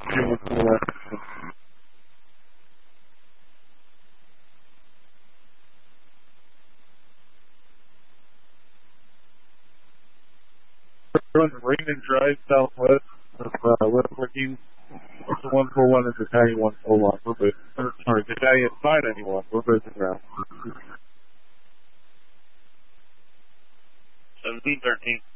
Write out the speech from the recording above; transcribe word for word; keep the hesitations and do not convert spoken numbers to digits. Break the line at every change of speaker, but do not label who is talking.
Run Raymond Drive southwest of uh, West fourteen. It's one four one is Battalion one four one. We're both, or, sorry, Battalion five ninety-one. We're both in ground.
seventeen thirteen.